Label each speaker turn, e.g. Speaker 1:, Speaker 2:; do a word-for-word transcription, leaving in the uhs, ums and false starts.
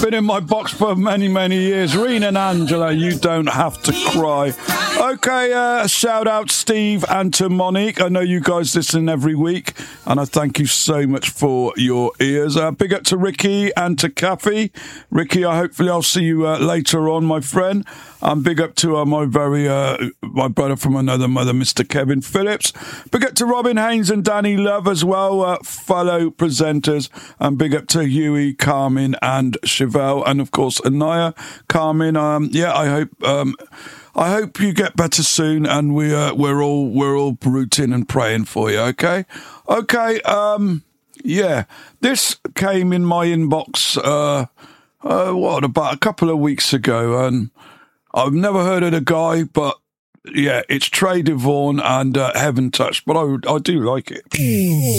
Speaker 1: Been in my box for many, many years. Rena and Angela, you don't have to cry. Okay, uh, shout out Steve and to Monique. I know you guys listen every week, and I thank you so much for your ears. Uh, big up to Ricky and to Kathy. Ricky, I hopefully I'll see you uh, later on, my friend. And big up to uh, my very, uh, my brother from another mother, Mister Kevin Phillips. Big up to Robin Haynes and Danny Love as well, uh, fellow presenters. And big up to Huey, Carmen and Chevelle. And of course, Anaya, Carmen. Um, yeah, I hope, um, I hope you get better soon. And we, uh, we're all, we're all rooting and praying for you. Okay. Okay. Um, yeah, this came in my inbox, uh, uh, what, about a couple of weeks ago. And I've never heard of the guy, but yeah, it's Trey Devon and uh, Heaven Touch, but I, I do like it.